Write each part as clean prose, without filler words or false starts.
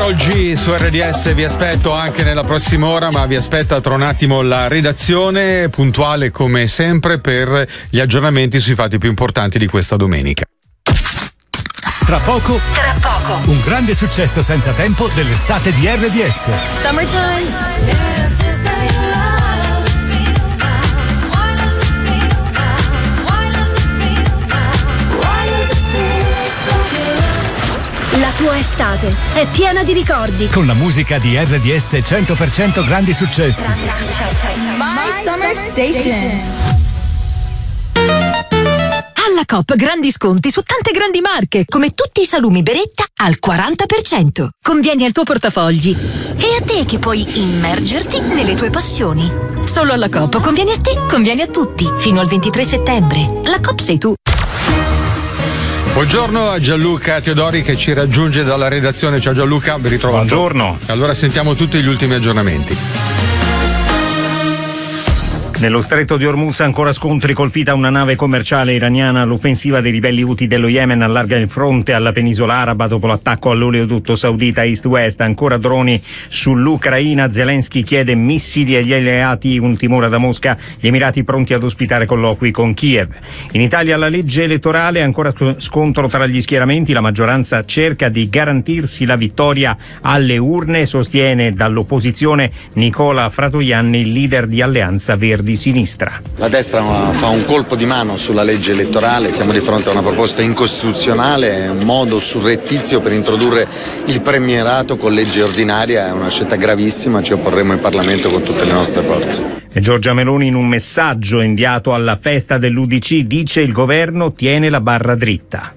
oggi su RDS vi aspetto anche nella prossima ora, ma vi aspetta tra un attimo la redazione, puntuale come sempre per gli aggiornamenti sui fatti più importanti di questa domenica. Tra poco, un grande successo senza tempo dell'estate di RDS. Summertime. La tua estate è piena di ricordi. Con la musica di RDS 100% grandi successi. My Summer Station. Alla Coop grandi sconti su tante grandi marche, come tutti i salumi Beretta al 40%. Convieni al tuo portafogli. E a te che puoi immergerti nelle tue passioni. Solo alla Coop conviene a te, conviene a tutti. Fino al 23 settembre. La Coop sei tu. Buongiorno a Gianluca Teodori che ci raggiunge dalla redazione. Ciao Gianluca, ben ritrovato. Buongiorno. Allora sentiamo tutti gli ultimi aggiornamenti. Nello stretto di Hormuz ancora scontri, colpita una nave commerciale iraniana. L'offensiva dei ribelli Houthi dello Yemen allarga il fronte alla penisola araba dopo l'attacco all'oleodotto saudita East-West. Ancora droni sull'Ucraina. Zelensky chiede missili agli alleati, un timore da Mosca. Gli Emirati pronti ad ospitare colloqui con Kiev. In Italia la legge elettorale, ancora scontro tra gli schieramenti. La maggioranza cerca di garantirsi la vittoria alle urne, sostiene dall'opposizione Nicola Fratoianni, il leader di Alleanza Verdi Sinistra. La destra fa un colpo di mano sulla legge elettorale, siamo di fronte a una proposta incostituzionale, un modo surrettizio per introdurre il premierato con legge ordinaria, è una scelta gravissima, ci opporremo in Parlamento con tutte le nostre forze. E Giorgia Meloni, in un messaggio inviato alla festa dell'UDC, dice: il governo tiene la barra dritta.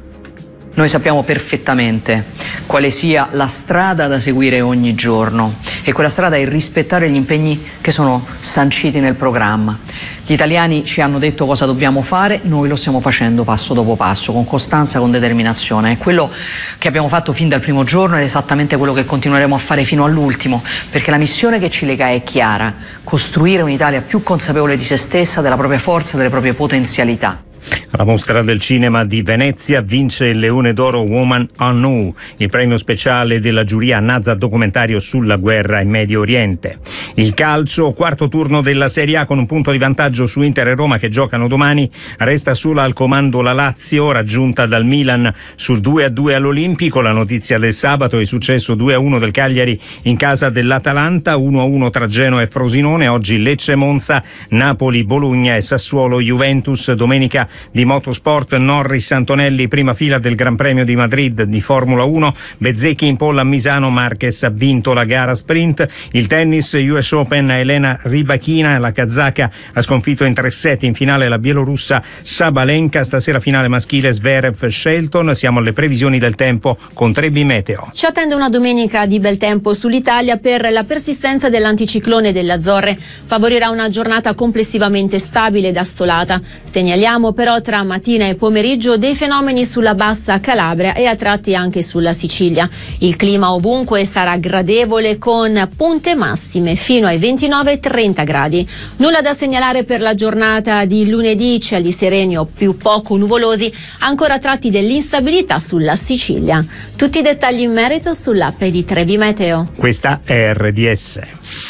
Noi sappiamo perfettamente quale sia la strada da seguire ogni giorno, e quella strada è rispettare gli impegni che sono sanciti nel programma. Gli italiani ci hanno detto cosa dobbiamo fare, noi lo stiamo facendo passo dopo passo, con costanza, con determinazione. È quello che abbiamo fatto fin dal primo giorno ed è esattamente quello che continueremo a fare fino all'ultimo, perché la missione che ci lega è chiara: costruire un'Italia più consapevole di se stessa, della propria forza, delle proprie potenzialità. Alla Mostra del Cinema di Venezia vince il Leone d'Oro Woman Unknown, il premio speciale della giuria Nazza documentario sulla guerra in Medio Oriente. Il calcio, quarto turno della Serie A con un punto di vantaggio su Inter e Roma che giocano domani. Resta sola al comando la Lazio, raggiunta dal Milan sul 2-2 all'Olimpico. La notizia del sabato è il successo 2-1 del Cagliari in casa dell'Atalanta, 1-1 tra Genoa e Frosinone. Oggi Lecce Monza, Napoli Bologna e Sassuolo Juventus. Domenica di motorsport, Norris Antonelli, prima fila del Gran Premio di Madrid di Formula 1, Bezzecchi in pole a Misano, Marquez ha vinto la gara sprint. Il tennis, US Open, Elena Rybakina, la kazaka, ha sconfitto in 3 set in finale la bielorussa Sabalenka. Stasera finale maschile Zverev Shelton. Siamo alle previsioni del tempo con Trebi Meteo. Ci attende una domenica di bel tempo sull'Italia per la persistenza dell'anticiclone delle Azzorre. Favorirà una giornata complessivamente stabile ed assolata. Segnaliamo però tra mattina e pomeriggio dei fenomeni sulla bassa Calabria e a tratti anche sulla Sicilia. Il clima ovunque sarà gradevole con punte massime fino ai 29-30 gradi. Nulla da segnalare per la giornata di lunedì, cieli sereni o più poco nuvolosi, ancora tratti dell'instabilità sulla Sicilia. Tutti i dettagli in merito sull'app di Trebi Meteo. Questa è RDS.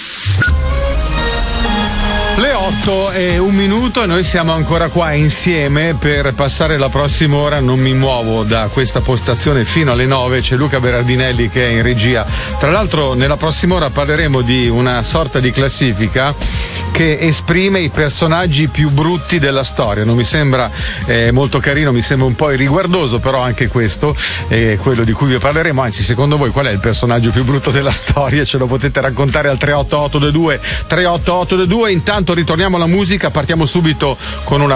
Le 8:01 e noi siamo ancora qua insieme per passare la prossima ora. Non mi muovo da questa postazione fino alle 9. C'è Luca Berardinelli che è in regia. Tra l'altro nella prossima ora parleremo di una sorta di classifica che esprime i personaggi più brutti della storia. Non mi sembra molto carino, mi sembra un po' irriguardoso, però anche questo è quello di cui vi parleremo. Anzi, secondo voi qual è il personaggio più brutto della storia? Ce lo potete raccontare al 38822. Intanto ritorniamo alla musica, partiamo subito con una